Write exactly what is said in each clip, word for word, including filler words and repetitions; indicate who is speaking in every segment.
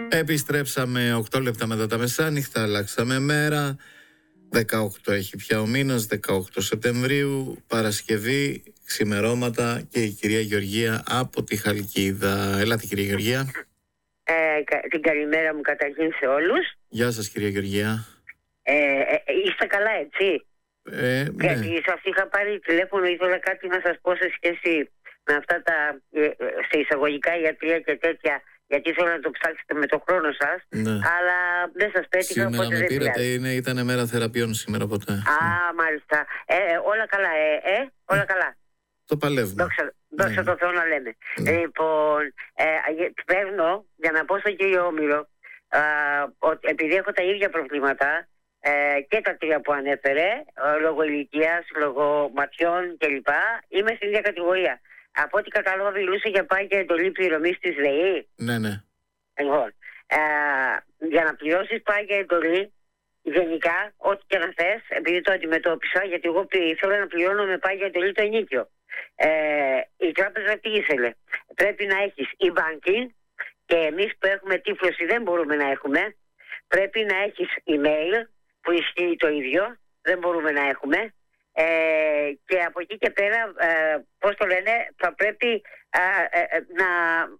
Speaker 1: Επιστρέψαμε οκτώ λεπτά μετά τα μεσάνυχτα, αλλάξαμε μέρα. δεκαοκτώ έχει πια ο μήνας, δεκαοκτώ Σεπτεμβρίου, Παρασκευή, ξημερώματα και η κυρία Γεωργία από τη Χαλκίδα. Ελάτε κυρία Γεωργία.
Speaker 2: Ε, την καλημέρα μου καταρχήν σε όλους.
Speaker 1: Γεια σας κυρία Γεωργία.
Speaker 2: Ε, ε, είστε καλά έτσι?
Speaker 1: Ε, ναι.
Speaker 2: Γιατί σας είχα πάρει τηλέφωνο, ήθελα κάτι να σας πω σε σχέση με αυτά τα ε, σε εισαγωγικά ιατρία και τέτοια, γιατί ήθελα να το ψάξετε με το χρόνο σας,
Speaker 1: Ναι.
Speaker 2: αλλά δεν σας πέτυχα.
Speaker 1: Σήμερα
Speaker 2: οπότε
Speaker 1: με
Speaker 2: δεν
Speaker 1: πήρατε,
Speaker 2: πειράζει.
Speaker 1: είναι, ήταν μέρα θεραπείων σήμερα ποτέ.
Speaker 2: Α, μάλιστα. Ε, ε, όλα καλά, ε, ε, όλα καλά.
Speaker 1: Το παλεύουμε.
Speaker 2: Δόξα, δόξα
Speaker 1: Ναι.
Speaker 2: τω Θεώ να λέμε.
Speaker 1: Ναι.
Speaker 2: Λοιπόν, ε, παίρνω για να πω στον κύριο Όμηρο, α, ότι επειδή έχω τα ίδια προβλήματα ε, και τα τρία που ανέφερε, ε, λόγω ηλικίας, λόγω ματιών κλπ. Είμαι στην ίδια κατηγορία. Από ό,τι κατάλαβα μιλούσε για πάει και εντολή πληρωμής της ΔΕΗ.
Speaker 1: Ναι, ναι.
Speaker 2: Λοιπόν, ε, για να πληρώσεις πάει και εντολή, γενικά, ό,τι και να θες, επειδή το αντιμετώπισα, γιατί εγώ ήθελα να πληρώνω με πάει για εντολή το ενίκιο. Ε, η τράπεζα τι ήθελε? Πρέπει να έχεις e-banking και εμείς που έχουμε τύφλωση δεν μπορούμε να έχουμε. Πρέπει να έχεις email που ισχύει το ίδιο, δεν μπορούμε να έχουμε. Ε, και από εκεί και πέρα, ε, πώς το λένε, θα πρέπει ε, ε, να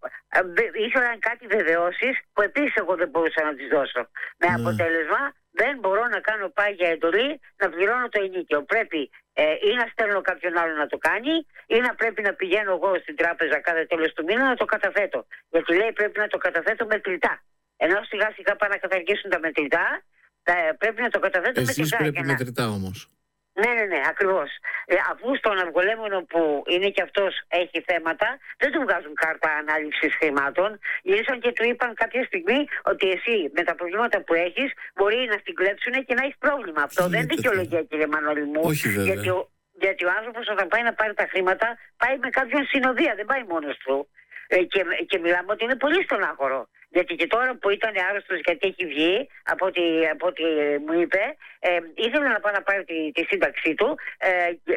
Speaker 2: ε, ήθελαν κάτι βεβαιώσεις που επίσης εγώ δεν μπορούσα να τις δώσω. Με
Speaker 1: Ναι.
Speaker 2: αποτέλεσμα δεν μπορώ να κάνω πάγια εντολή να πληρώνω το ενίκιο. Πρέπει ε, ή να στέλνω κάποιον άλλο να το κάνει, ή να πρέπει να πηγαίνω εγώ στην τράπεζα κάθε τέλος του μήνα να το καταθέτω. Γιατί λέει πρέπει να το καταθέτω μετρητά. Ενώ σιγά σιγά πάνε να καταργήσουν τα μετρητά, ε, πρέπει να το καταθέτω
Speaker 1: Εσείς
Speaker 2: μετρητά.
Speaker 1: πρέπει
Speaker 2: για να...
Speaker 1: μετρητά όμως.
Speaker 2: Ναι, ναι, ναι, ακριβώς. Ε, αφού στον αυγολέμονο που είναι και αυτός έχει θέματα, δεν του βγάζουν κάρτα ανάληψης χρημάτων. Γυρίσαν και του είπαν κάποια στιγμή ότι εσύ με τα προβλήματα που έχεις μπορεί να στην κλέψουν και να έχεις πρόβλημα. Αυτό
Speaker 1: Τι
Speaker 2: δεν
Speaker 1: λέτε
Speaker 2: δικαιολογία, κύριε Μανώλη μου.
Speaker 1: Όχι, βέβαια.
Speaker 2: Γιατί ο, γιατί ο άνθρωπος όταν πάει να πάρει τα χρήματα πάει με κάποιον συνοδεία, δεν πάει μόνος του. Ε, και, και μιλάμε ότι είναι πολύ στενάχωρο. Γιατί και τώρα που ήταν άρρωστος γιατί έχει βγει, από ό,τι, από ό,τι μου είπε, ε, ήθελε να πάει να πάρει τη, τη σύνταξή του ε,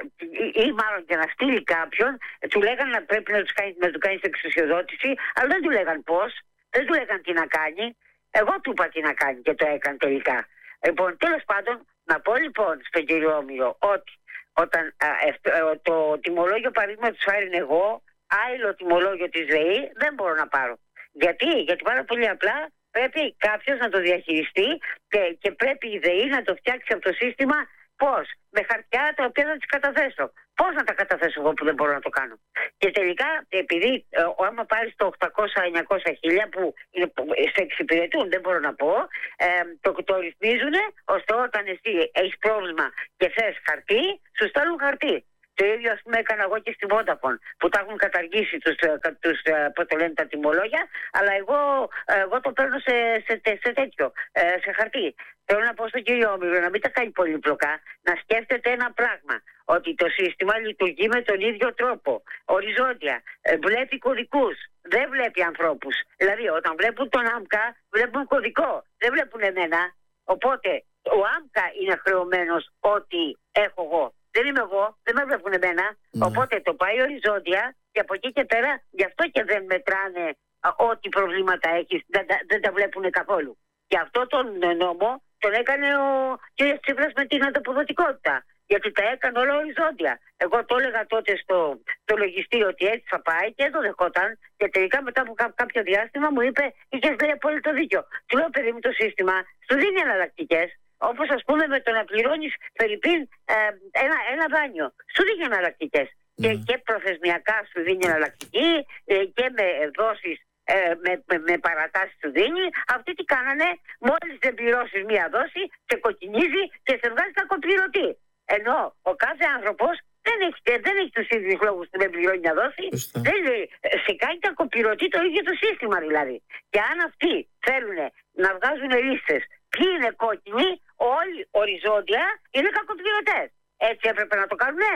Speaker 2: ή, ή μάλλον και να στείλει κάποιον, του λέγανε να πρέπει να, τους κάνει, να του κάνει εξουσιοδότηση, αλλά δεν του λέγαν πώς, δεν του λέγαν τι να κάνει. Εγώ του είπα τι να κάνει και το έκανε τελικά. Λοιπόν, τέλος πάντων, να πω λοιπόν στον κύριο Όμηρο ότι όταν α, ε, το τιμολόγιο παραδείγματος χάρη είναι εγώ, άλλο τιμολόγιο της ΔΕΗ δεν μπορώ να πάρω. Γιατί, γιατί πάρα πολύ απλά πρέπει κάποιος να το διαχειριστεί και, και πρέπει η ΔΕΗ να το φτιάξει από το σύστημα πώς, με χαρτιά τα οποία θα τις καταθέσω. Πώς να τα καταθέσω εγώ που δεν μπορώ να το κάνω? Και τελικά, επειδή ε, άμα πάρεις το οκτακόσια εννιακόσια χίλια που είναι, σε εξυπηρετούν, δεν μπορώ να πω, ε, το, το ρυθμίζουν ώστε όταν εσύ έχεις πρόβλημα και θες χαρτί, σου στέλνουν χαρτί. Το ίδιο ας πούμε έκανα εγώ και στη Vodafone που τα έχουν καταργήσει τους, τους πώς το λένε, τα τιμολόγια, αλλά εγώ, εγώ το παίρνω σε, σε, σε τέτοιο, σε χαρτί. Θέλω να πω στον κύριο Όμηρο να μην τα κάνει πολύπλοκα, να σκέφτεται ένα πράγμα, ότι το σύστημα λειτουργεί με τον ίδιο τρόπο, οριζόντια, βλέπει κωδικούς, δεν βλέπει ανθρώπους. Δηλαδή όταν βλέπουν τον ΆΜΚΑ βλέπουν κωδικό, δεν βλέπουν εμένα. Οπότε ο ΆΜΚΑ είναι χρεωμένος ότι έχω εγώ. Δεν είμαι εγώ, δεν με βλέπουν εμένα. Mm. Οπότε το πάει οριζόντια και από εκεί και πέρα γι' αυτό και δεν μετράνε α, ό,τι προβλήματα έχεις, δεν, δεν τα βλέπουν καθόλου. Και αυτό τον νόμο τον έκανε ο κ. Τσίπρας με την ανταποδοτικότητα. Γιατί τα έκανε όλα οριζόντια. Εγώ το έλεγα τότε στο, στο λογιστή ότι έτσι θα πάει και δεν το δεχόταν. Και τελικά μετά από κά, κάποιο διάστημα μου είπε: είχες λέει απόλυτο δίκιο. Του λέω: παιδί μου, το σύστημα σου δίνει εναλλακτικές. Όπως ας πούμε με το να πληρώνεις φερειπίν ε, ένα, ένα δάνειο. Σου δίνει εναλλακτικές. Mm. Και, και προθεσμιακά σου δίνει εναλλακτική ε, και με δόσεις, ε, με, με, με παρατάσεις σου δίνει. Αυτοί τι κάνανε? Μόλις δεν πληρώσεις μία δόση, σε κοκκινίζει και σε βγάζει κακοπληρωτή. Ενώ ο κάθε άνθρωπος δεν έχει, δεν έχει τους ίδιους λόγους που δεν πληρώνει μια δόση. Δεν, σε κάνει κακοπληρωτή το ίδιο το σύστημα δηλαδή. Και αν αυτοί θέλουν να βγάζουν λίστες ποιοι είναι κόκκινοι, όλοι οριζόντια είναι κακοπληρωτές. Έτσι έπρεπε να το κάνουνε.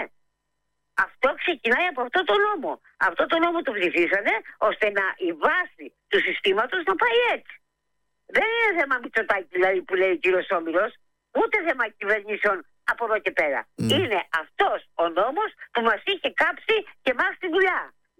Speaker 2: Αυτό ξεκινάει από αυτό το νόμο. Αυτό το νόμο το ψηφίσανε ώστε να η βάση του συστήματος να πάει έτσι. Δεν είναι θέμα Μητσοτάκη δηλαδή που λέει ο κύριος Όμηρος, ούτε θέμα κυβερνήσεων από εδώ και πέρα. Mm. Είναι αυτός ο νόμος που μας είχε κάψει και εμάς τη δουλειά.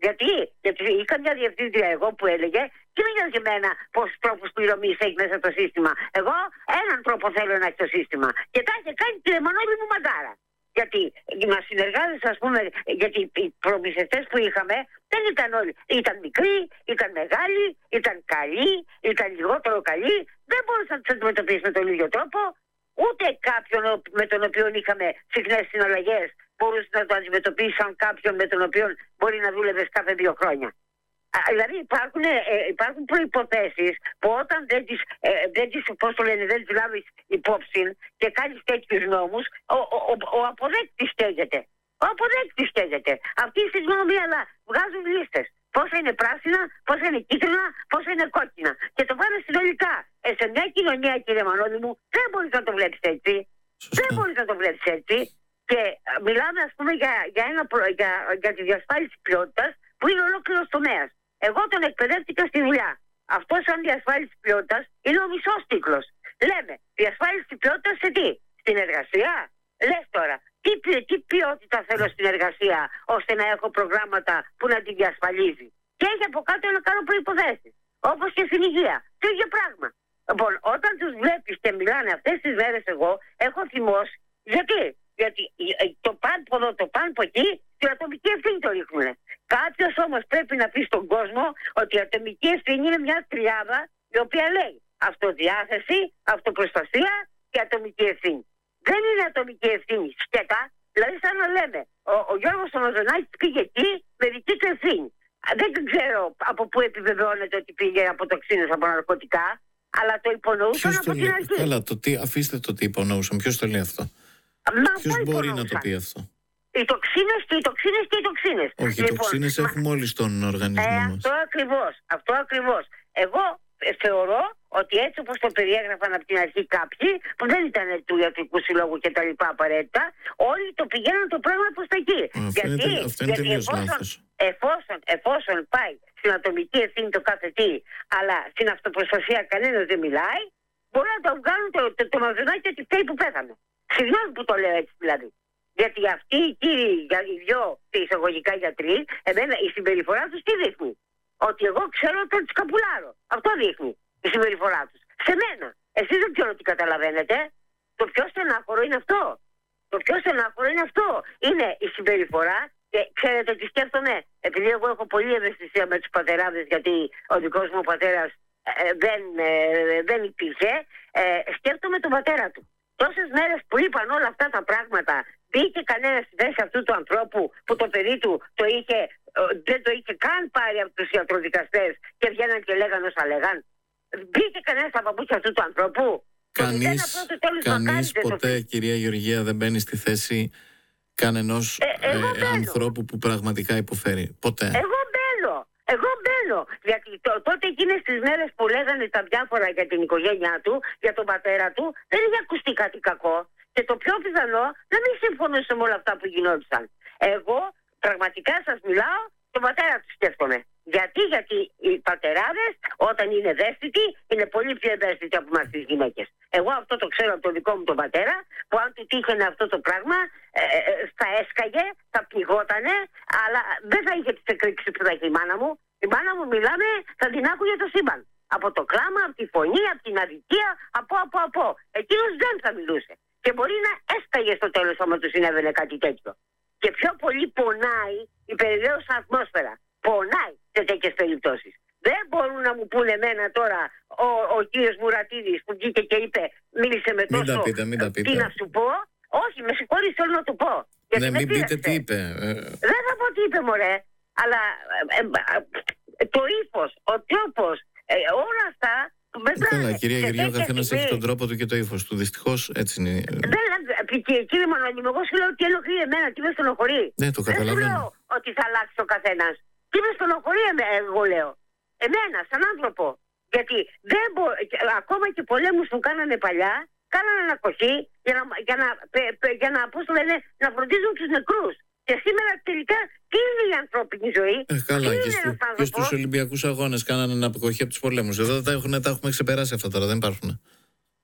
Speaker 2: Γιατί, γιατί είχα μια διευθύντρια εγώ που έλεγε και δεν νοιάζει εμένα πόσους τρόπους πληρωμής έχει μέσα το σύστημα. Εγώ έναν τρόπο θέλω να έχει το σύστημα. Και τα είχε κάνει τη λεμονόλη μου μαντάρα. Γιατί μα συνεργάζεσαι, ας πούμε, γιατί οι προμηθευτές που είχαμε δεν ήταν όλοι. Ήταν μικροί, ήταν μεγάλοι, ήταν καλοί, ήταν λιγότερο καλοί. Δεν μπορούσαν να τους αντιμετωπίσουν με τον ίδιο τρόπο. Ούτε κάποιον με τον οποίο είχαμε συχνές συναλλαγές μπορούσε να το αντιμετωπίσει σαν κάποιον με τον οποίο μπορεί να δούλευε κάθε δύο χρόνια. Δηλαδή υπάρχουν, ε, υπάρχουν προϋποθέσεις που όταν δεν τις, ε, δεν τις, πώς το λένε, δεν τις λάβεις υπόψη και κάνεις τέτοιους νόμους, ο, ο, ο, ο αποδέκτης καίγεται. Ο αποδέκτης καίγεται. Αυτοί στη γνώμη, αλλά βγάζουν λίστες. Πόσα είναι πράσινα, πόσα είναι κίτρινα, πόσα είναι κόκκινα. Και το πάνε συνολικά. Ε, σε μια κοινωνία, κύριε Μανώλη μου, δεν μπορείς να το βλέπεις έτσι. Σωστά. Δεν μπορείς να το βλέπεις έτσι. Και μιλάμε, ας πούμε, για, για, ένα, για, για τη διασφάλιση ποιότητας που είναι ολόκληρος τομέας. Εγώ τον εκπαιδεύτηκα στη δουλειά. Αυτό σαν διασφάλιση ποιότητας είναι ο μισός κύκλος. Λέμε, διασφάλιση ποιότητας σε τι? Στην εργασία. Λες τώρα, τι, τι ποιότητα θέλω στην εργασία ώστε να έχω προγράμματα που να τη διασφαλίζει. Και έχει από κάτω να κάνω προϋποθέσεις. Όπως και στην υγεία. Το ίδιο πράγμα. Λοιπόν, όταν τους βλέπεις και μιλάνε αυτές τις μέρες, εγώ έχω θυμώσει. Γιατί? Γιατί το παν από εδώ, το παν από εκεί, την ατομική ευθύνη το ρίχνουνε. Κάποιος όμως πρέπει να πει στον κόσμο ότι η ατομική ευθύνη είναι μια τριάδα η οποία λέει αυτοδιάθεση, αυτοπροστασία και ατομική ευθύνη. Δεν είναι ατομική ευθύνη σκέτα, δηλαδή σαν να λέμε ο, ο Γιώργος Αμαζονάκης πήγε εκεί με δική του ευθύνη. Δεν ξέρω από πού επιβεβαιώνεται ότι πήγε από τοξίνες, από ναρκωτικά, αλλά το υπονοούσαν από την αρχή.
Speaker 1: Καλά, το τι, αφήστε το τι υπονοούσαν. Ποιος το λέει αυτό? Ποιος μπορεί να το πει αυτό?
Speaker 2: Οι τοξίνες και οι τοξίνες και οι τοξίνες.
Speaker 1: Όχι, λοιπόν, οι τοξίνες μα... έχουμε όλοι στον οργανισμό
Speaker 2: ε,
Speaker 1: μας.
Speaker 2: Αυτό ακριβώς, αυτό ακριβώς. Εγώ ε, θεωρώ ότι έτσι όπως το περιέγραφαν από την αρχή κάποιοι, που δεν ήταν του ιατρικού συλλόγου και τα λοιπά απαραίτητα, όλοι το πηγαίνουν το πράγμα προς τα εκεί.
Speaker 1: Αυτό γιατί, είναι, αυτό είναι τελείως λάθος.
Speaker 2: Εφόσον, εφόσον πάει στην ατομική ευθύνη το κάθε τι, αλλά στην αυτοπροστασία κανένας δεν μιλάει, μπορεί να το βγάλουν το, το, το μαζονάκι ότι φταίει που πέθανε. Συγγνώμη που το λέω έτσι δηλαδή. Γιατί αυτοί οι κύριοι, οι δυο εισαγωγικά γιατροί, εμένα η συμπεριφορά τους τι δείχνει? Ότι εγώ ξέρω ότι τους καπουλάρω. Αυτό δείχνει η συμπεριφορά τους. Σε μένα. Εσείς δεν ξέρω τι καταλαβαίνετε. Το πιο στενάχωρο είναι αυτό. Το πιο στενάχωρο είναι αυτό. Είναι η συμπεριφορά. Και ξέρετε τι σκέφτομαι? Επειδή εγώ έχω πολλή ευαισθησία με τους πατεράδες, γιατί ο δικός μου πατέρας ε, δεν, ε, δεν υπήρχε, ε, σκέφτομαι τον πατέρα του. Τόσες μέρες που είπαν όλα αυτά τα πράγματα, μπήκε κανένα στη θέση αυτού του ανθρώπου που το παιδί του το είχε, δεν το είχε καν πάρει από τους ιατροδικαστές και βγαίναν και λέγανε όσα λέγαν? Μπήκε κανένα στα παπούτσια αυτού του ανθρώπου?
Speaker 1: Κανείς, κανείς ποτέ, το... κυρία Γεωργία, δεν μπαίνει στη θέση κανενός ε, ε, ανθρώπου που πραγματικά υποφέρει. Ποτέ.
Speaker 2: Εγώ μπαίνω. Εγώ μπαίνω. Γιατί το, τότε εκείνες τις μέρες που λέγανε τα διάφορα για την οικογένειά του, για τον πατέρα του, δεν είχε ακουστεί κάτι κακό. Και το πιο πιθανό να μην συμφωνούσε με όλα αυτά που γινόντουσαν. Εγώ πραγματικά σας μιλάω, τον πατέρα του σκέφτομαι. Γιατί, γιατί οι πατεράδες όταν είναι ευαίσθητοι είναι πολύ πιο ευαίσθητοι από εμάς τις γυναίκες. Εγώ αυτό το ξέρω από τον δικό μου τον πατέρα, που αν του τύχαινε αυτό το πράγμα ε, ε, θα έσκαγε, θα πνιγότανε, αλλά δεν θα είχε τις εκρήξεις που θα είχε η μάνα μου. Η μάνα μου, μιλάμε, θα την άκουγε το σύμπαν. Από το κλάμα, από τη φωνή, από την αδικία, από από από. Εκείνος δεν θα μιλούσε. Και μπορεί να έσκαγε στο τέλος άμα του συνέβαινε κάτι τέτοιο. Και πιο πολύ πονάει η περιβαίωσα ατμόσφαιρα. Πονάει σε τέτοιες περιπτώσεις. Δεν μπορούν να μου πούνε εμένα τώρα ο, ο κύριος Μουρατίδης που βγήκε και είπε, μίλησε με τόσο.
Speaker 1: Μην τα πείτε, μην τα πείτε.
Speaker 2: Τι να σου πω? Όχι, με συγχωρείς, θέλω να του πω.
Speaker 1: Ναι, μην πείτε τι είπε.
Speaker 2: Δεν θα πω τι είπε, μωρέ. Αλλά ε, ε, ε, το ύφος, ο τρόπος, ε, όλα αυτά.
Speaker 1: Καλά, κυρία Γεωργία, ο καθένας έχει τον τρόπο του και το ύφος του. Δυστυχώς έτσι είναι.
Speaker 2: Δεν, κύριε Μανώλη, εγώ σου λέω τι ενοχλεί εμένα, τι με στενοχωρεί.
Speaker 1: Ναι, το καταλαβαίνω.
Speaker 2: Δεν σου λέω ότι θα αλλάξει ο καθένας. Τι με στενοχωρεί, εγώ λέω. Εμένα, σαν άνθρωπο. Γιατί δεν μπο... ακόμα και πολέμους που κάνανε παλιά, κάνανε ανακοχή για να, για να, για να, πώς το λένε, να φροντίζουν τους νεκρούς. Και σήμερα τελικά τι είναι η ανθρώπινη ζωή?
Speaker 1: Ε, καλά, και, στου, και στους Ολυμπιακούς Αγώνες κάνανε αναποκοχή από τους πολέμους. Εδώ τα, έχουν, τα έχουμε ξεπεράσει αυτά τώρα, δεν υπάρχουν.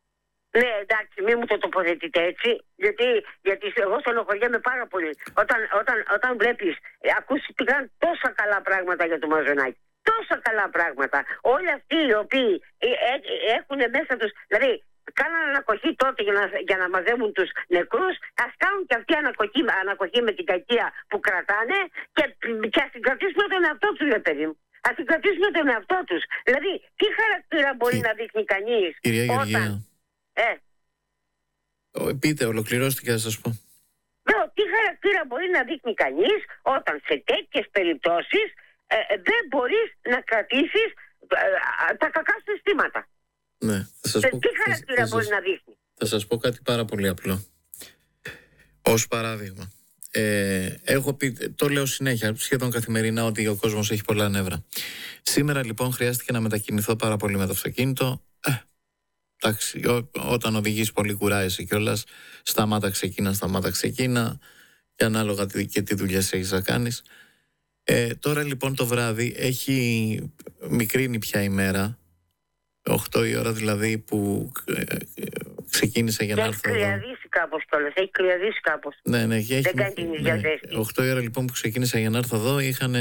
Speaker 2: Ναι, εντάξει, μην μου το τοποθετείτε έτσι, γιατί, γιατί εγώ στενοχωριέμαι πάρα πολύ. Όταν, όταν, όταν βλέπεις, ε, ακούστηκαν τόσα καλά πράγματα για το Μαζονάκι. Τόσα καλά πράγματα. Όλοι αυτοί οι οποίοι ε, ε, ε, έχουν μέσα τους, δηλαδή κάναν ανακοχή τότε για να, για να μαζεύουν τους νεκρούς, ας κάνουν και αυτοί ανακοχή, ανακοχή με την κακία που κρατάνε και, και ας την κρατήσουμε τον εαυτό τους, ρε παιδί μου. Ας την κρατήσουμε τον εαυτό τους. Δηλαδή, τι χαρακτήρα μπορεί
Speaker 1: Τι...
Speaker 2: να δείχνει κανείς όταν... Ε.
Speaker 1: Πείτε, ολοκληρώστε και θα σας πω.
Speaker 2: Λέω, τι χαρακτήρα μπορεί να δείχνει κανείς όταν σε τέτοιες περιπτώσεις ε, δεν μπορείς να κρατήσεις ε, τα κακά σου αισθήματα.
Speaker 1: Ναι, θα σας
Speaker 2: ε,
Speaker 1: πω,
Speaker 2: τι χαρακτήρα
Speaker 1: θα, θα
Speaker 2: μπορεί
Speaker 1: σας,
Speaker 2: να δείχνει.
Speaker 1: Θα σας πω κάτι πάρα πολύ απλό. Ως παράδειγμα, ε, έχω πει, το λέω συνέχεια, σχεδόν καθημερινά, ότι ο κόσμος έχει πολλά νεύρα. Σήμερα λοιπόν χρειάστηκε να μετακινηθώ πάρα πολύ με το αυτοκίνητο. Ε, εντάξει, ό, όταν οδηγείς πολύ κουράζεσαι κιόλας. Σταμάτα ξεκίνα, σταμάτα ξεκίνα. Και ανάλογα και τι δουλειές έχεις να κάνεις. Ε, τώρα λοιπόν το βράδυ έχει μικρύνει πια η μέρα. οκτώ η ώρα δηλαδή που ε, ε, ξεκίνησα για να έρθω εδώ.
Speaker 2: Έχει κρυαδίσει κάπως κιόλας, έχει κρυαδίσει κάπως.
Speaker 1: Ναι, ναι, έχει,
Speaker 2: δεν κάνει την ίδια ζέστη.
Speaker 1: οκτώ η ώρα λοιπόν που ξεκίνησα για να έρθω εδώ είχαν,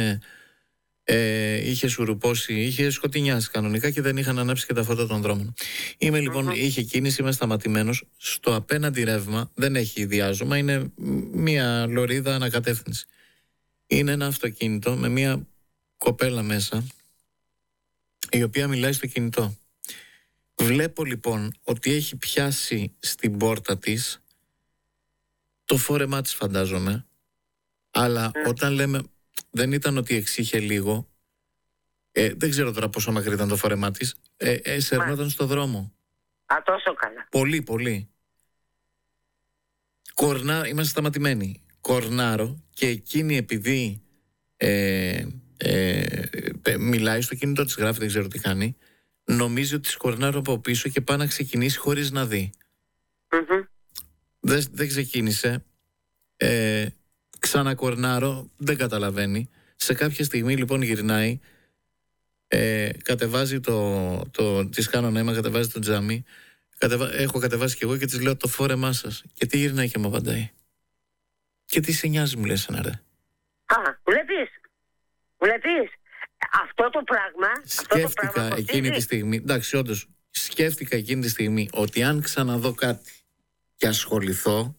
Speaker 1: ε, είχε σουρουπώσει, είχε σκοτεινιάσει κανονικά και δεν είχαν ανάψει και τα φώτα των δρόμων. Είμαι λοιπόν, mm-hmm. είχε κίνηση, είμαι σταματημένος. Στο απέναντι ρεύμα δεν έχει διάζωμα, είναι μια λωρίδα ανακατεύθυνση. Είναι ένα αυτοκίνητο με μια κοπέλα μέσα, η οποία μιλάει στο κινητό. Βλέπω λοιπόν ότι έχει πιάσει στην πόρτα της το φόρεμά της, φαντάζομαι, αλλά mm. όταν λέμε δεν ήταν ότι εξήχε λίγο, ε, δεν ξέρω τώρα πόσο μακρύ ήταν το φόρεμά της, ε, ε, σερνόταν στο δρόμο.
Speaker 2: Α, τόσο καλά.
Speaker 1: Πολύ, πολύ. Κορνά, είμαστε σταματημένοι. Κορνάρω και εκείνη επειδή ε, ε, ε, μιλάει στο κινητό της, γράφει, δεν ξέρω τι κάνει, νομίζει ότι σκορνάρω από πίσω και πάει να ξεκινήσει χωρίς να δει.
Speaker 2: Mm-hmm.
Speaker 1: Δεν, δεν ξεκίνησε. Ε, ξανακορνάρω, δεν καταλαβαίνει. Σε κάποια στιγμή λοιπόν γυρνάει, ε, κατεβάζει το, το της κάνω νόημα, κατεβάζει το τζάμι, κατεβα, έχω κατεβάσει κι εγώ και της λέω το φόρεμά σας. Και τι γυρνάει και μου απαντάει. Και τι σε νοιάζει, μου λες ένα ρε.
Speaker 2: Α, βλέπεις. Βλέπεις. Αυτό το πράγμα.
Speaker 1: Σκέφτηκα
Speaker 2: αυτό το πράγμα
Speaker 1: εκείνη τη στιγμή, εντάξει, όντως, σκέφτηκα εκείνη τη στιγμή ότι αν ξαναδώ κάτι και ασχοληθώ,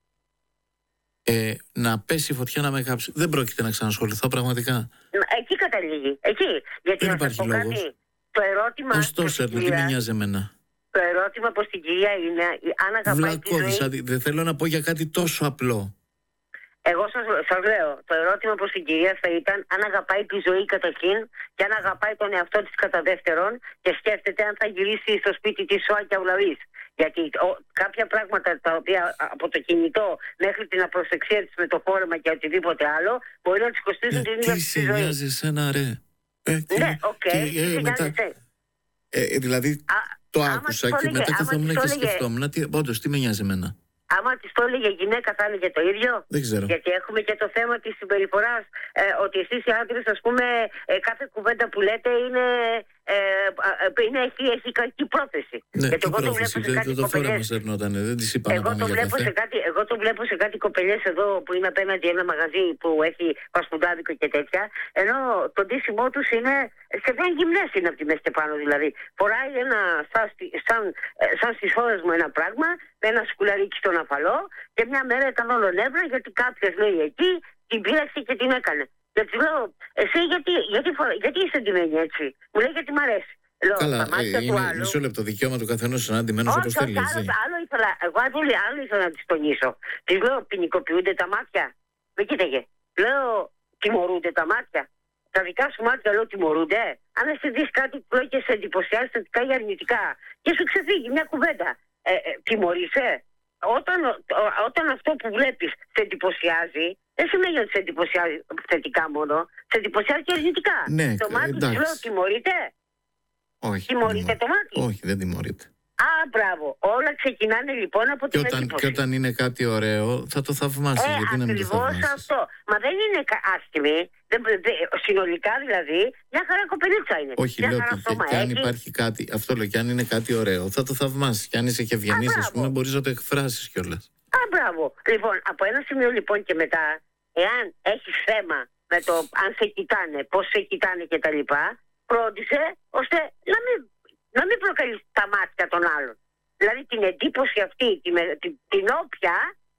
Speaker 1: ε, να πέσει η φωτιά να με κάψει. Δεν πρόκειται να ξανασχοληθώ πραγματικά.
Speaker 2: Εκεί καταλήγει. Εκεί. Γιατί
Speaker 1: δεν υπάρχει λόγος.
Speaker 2: Κάτι, το ερώτημα.
Speaker 1: Ωστόσο, τι με νοιάζει εμένα.
Speaker 2: Το ερώτημα προς την κυρία είναι αν αγαπάει τη ζωή.
Speaker 1: Δεν θέλω να πω για κάτι τόσο απλό.
Speaker 2: Εγώ σας, σας λέω, το ερώτημα προς την κυρία θα ήταν αν αγαπάει τη ζωή καταρχήν και αν αγαπάει τον εαυτό της κατά δεύτερον και σκέφτεται αν θα γυρίσει στο σπίτι της σώα και αυλαβής. Γιατί ο, κάποια πράγματα τα οποία από το κινητό μέχρι την απροσεξία της με το φόρεμα και οτιδήποτε άλλο μπορεί να της κοστίζουν
Speaker 1: ε,
Speaker 2: την ίδια
Speaker 1: τη
Speaker 2: ζωή.
Speaker 1: Τι σε νοιάζει εσένα ρε. Ε,
Speaker 2: ναι, οκ, okay,
Speaker 1: ε, μετά, ε, δηλαδή Α, το άκουσα και έλεγε, μετά καθόμουν και σκεφτόμουν όντως τι με νοιάζει εμένα.
Speaker 2: Άμα της το έλεγε γυναίκα θα έλεγε το ίδιο.
Speaker 1: Δεν ξέρω.
Speaker 2: Γιατί έχουμε και το θέμα της συμπεριφοράς ε, ότι εσείς οι άντρες, ας πούμε, ε, κάθε κουβέντα που λέτε είναι, ε, ε, είναι έχει, έχει κακή πρόθεση.
Speaker 1: Ναι,
Speaker 2: γιατί
Speaker 1: εγώ το βλέπω σε κάτι κοπελιές. Δεν τις είπα
Speaker 2: εγώ, το βλέπω σε κάτι, εγώ το βλέπω σε κάτι κοπελιές εδώ που είναι απέναντι ένα μαγαζί που έχει πασπουντάδικο και τέτοια. Ενώ το ντύσιμό τους είναι σχεδόν γυμνές, είναι από τη μέση και πάνω δηλαδή. Φοράει ένα, σαν, σαν, σαν στις ώρες μου ένα πράγμα, με ένα σκουλαρίκι στον αφαλό και μια μέρα ήταν όλο νεύρα γιατί κάποιος λέει εκεί την πήραξε και την έκανε. Και του λέω, εσύ γιατί, γιατί, γιατί είσαι ντυμένη έτσι. Μου λέει γιατί μ' αρέσει. Λέω,
Speaker 1: καλά, ε, είναι
Speaker 2: άλλου,
Speaker 1: μισό λεπτό δικαίωμα του καθενός να ντυμένος όπως θέλει.
Speaker 2: Όχι, άλλο, άλλο ήθελα, εγώ άλλο, άλλο ήθελα να της τονίσω. Της λέω, ποινικοποιούνται τα μάτια. Με κοίταγε. Λέω, τιμωρούνται τα μάτια. Τα δικά σου μάτια, λέω, τιμωρούνται. Αν εσύ δεις κάτι που λέει και σε εντυπωσιάζει θετικά ή αρνητικά και σου ξεφύγει μια κουβέντα. Ε, ε, τιμωρείσαι. Όταν, όταν αυτό που βλέπεις σε εντυπωσιάζει, δεν σημαίνει ότι σε εντυπωσιάζει θετικά μόνο, σε εντυπωσιάζει και αρνητικά.
Speaker 1: Ναι,
Speaker 2: το μάτι σου λέω τιμωρείται.
Speaker 1: Όχι.
Speaker 2: Τιμωρείται το μάτι.
Speaker 1: Όχι, δεν τιμωρείται.
Speaker 2: Α, μπράβο. Όλα ξεκινάνε λοιπόν από την
Speaker 1: και όταν,
Speaker 2: εντύπωση.
Speaker 1: και όταν είναι κάτι ωραίο θα το θαυμάσεις.
Speaker 2: Ε,
Speaker 1: γιατί να μην το
Speaker 2: ακριβώς
Speaker 1: θαυμάσεις?
Speaker 2: αυτό. Μα δεν είναι κα- άσχημη. Δεν, δε, συνολικά δηλαδή, μια χαρά κοπελίτσα είναι.
Speaker 1: Όχι,
Speaker 2: μια
Speaker 1: λέω
Speaker 2: χαρά
Speaker 1: και, και,
Speaker 2: σώμα
Speaker 1: και αν
Speaker 2: έχει.
Speaker 1: υπάρχει κάτι, αυτό λέω, και αν είναι κάτι ωραίο, θα το θαυμάσεις. Και αν είσαι και ευγενής, ας πούμε, μπορείς να το εκφράσεις κιόλας.
Speaker 2: Α, μπράβο. Λοιπόν, από ένα σημείο λοιπόν και μετά, εάν έχει θέμα με το αν σε κοιτάνε, πώς σε κοιτάνε κτλ., φρόντισε ώστε να μην, να μην προκαλείς τα μάτια των άλλων. Δηλαδή την εντύπωση αυτή, την, την, την όποια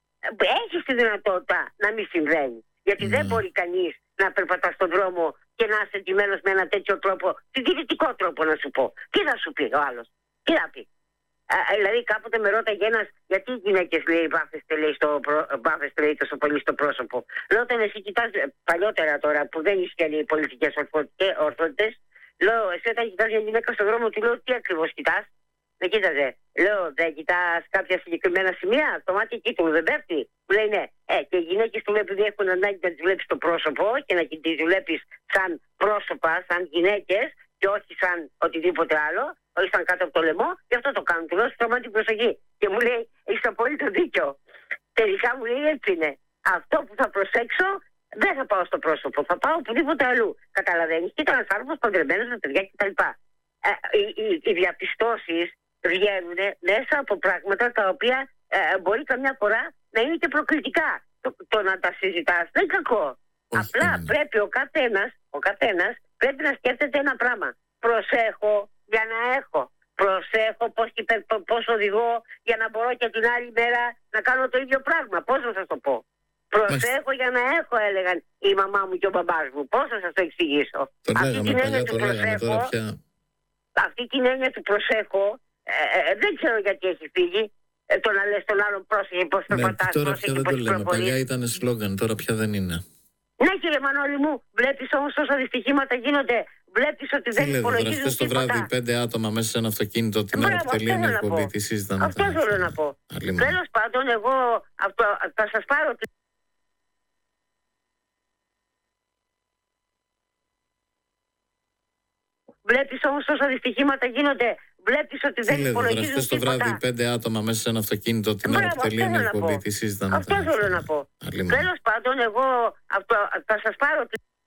Speaker 2: έχεις τη δυνατότητα να μην συμβαίνει. Γιατί
Speaker 1: Mm.
Speaker 2: δεν μπορεί κανείς να περπατά στον δρόμο και να είσαι εντυμένος με ένα τέτοιο τρόπο, συντηρητικό τρόπο να σου πω. Τι θα σου πει ο άλλος, τι θα πει? Α, δηλαδή κάποτε με ρώταγε ένας, γιατί οι γυναίκες λέει μπάφεστε, λέει, στο προ... μπάφεστε, λέει, τόσο πολύ στο πρόσωπο. Λέω, όταν εσύ κοιτάς παλιότερα τώρα που δεν ήσχαν οι πολιτικές ορθότητες, λέω, εσύ όταν κοιτάς μια γυναίκα στον δρόμο, του λέω, τι ακριβώς κοιτάς? Με κοίταζε. Λέω, δεν κοιτάς κάποια συγκεκριμένα σημεία? Το μάτι εκεί του δεν πέφτει? Μου λέει, ναι. Ε, και οι γυναίκες του λέει, επειδή έχουν ανάγκη να τις βλέπεις στο πρόσωπο και να τις βλέπεις σαν πρόσωπα, σαν γυναίκες και όχι σαν οτιδήποτε άλλο, όχι σαν κάτω από το λαιμό, γι' αυτό το κάνουν. Του λέω, στρωμά την προσοχή. Και μου λέει, έχεις απόλυτο δίκιο. Τελικά μου λέει, έτσι είναι. Αυτό που θα προσέξω δεν θα πάω στο πρόσωπο, θα πάω οπουδήποτε αλλού. Καταλαβαίνεις? Και ήταν ένας άνθρωπος παντρεμένος με παιδιά κτλ. Ε, οι, οι, οι διαπιστώσεις βγαίνουν μέσα από πράγματα τα οποία ε, μπορεί καμιά φορά να είναι και προκλητικά. Το, το να τα συζητάς δεν είναι κακό.
Speaker 1: Όχι,
Speaker 2: Απλά
Speaker 1: είναι.
Speaker 2: πρέπει ο καθένας, ο καθένας πρέπει να σκέφτεται ένα πράγμα. Προσέχω για να έχω. Προσέχω πώς, πώς οδηγώ για να μπορώ και την άλλη μέρα να κάνω το ίδιο πράγμα. Πώς να σας το πω? Προσέχω για να έχω, έλεγαν η μαμά μου και ο μπαμπάς μου. Πώς να σας το εξηγήσω?
Speaker 1: Το
Speaker 2: Αυτή
Speaker 1: λέγαμε
Speaker 2: την έννοια
Speaker 1: παλιά,
Speaker 2: του
Speaker 1: το λέγαμε τώρα
Speaker 2: προσέχω,
Speaker 1: πια.
Speaker 2: αυτή την έννοια του προσέχω, ε, ε, δεν ξέρω γιατί έχει φύγει. Ε, το να λες τον άλλον πρόσεχε πώς
Speaker 1: Ναι,
Speaker 2: περπατάς,
Speaker 1: τώρα πια
Speaker 2: πρόσεχε
Speaker 1: δεν
Speaker 2: πώς
Speaker 1: το λέμε.
Speaker 2: προπονείς.
Speaker 1: Παλιά ήταν σλόγγαν, τώρα πια δεν είναι.
Speaker 2: Ναι, κύριε Μανώλη μου, βλέπεις όμως όσα δυστυχήματα γίνονται. Βλέπεις ότι
Speaker 1: Τι
Speaker 2: δεν
Speaker 1: λέτε,
Speaker 2: υπολογίζουν
Speaker 1: χθες το
Speaker 2: τίποτα.
Speaker 1: βράδυ πέντε άτομα μέσα σε ένα αυτοκίνητο την ώρα
Speaker 2: Μπράβο,
Speaker 1: που τελείωνε η
Speaker 2: αυτό θέλω να
Speaker 1: εκπομπή,
Speaker 2: πω.
Speaker 1: τι συζητάνε?
Speaker 2: Αυτό
Speaker 1: τα-
Speaker 2: θέλω να πω.
Speaker 1: Άλλη μέρα.
Speaker 2: Τέλος πάντων, εγώ αυτό, θα σας πάρω. Βλέπεις όμως όσα δυστυχήματα γίνονται. Βλέπεις ότι
Speaker 1: Τι
Speaker 2: δεν
Speaker 1: λέτε,
Speaker 2: υπολογίζουν
Speaker 1: χθες το
Speaker 2: τίποτα.
Speaker 1: βράδυ πέντε άτομα μέσα σε ένα αυτοκίνητο την ώρα
Speaker 2: Μπράβο,
Speaker 1: που
Speaker 2: αυτό
Speaker 1: τελείωνε η
Speaker 2: θέλω να
Speaker 1: εκπομπή,
Speaker 2: πω.
Speaker 1: τι συζητάνε?
Speaker 2: Αυτό
Speaker 1: τα-
Speaker 2: θέλω να πω.
Speaker 1: Άλλη μέρα.
Speaker 2: Τέλος πάντων, εγώ αυτό, θα σας πάρω.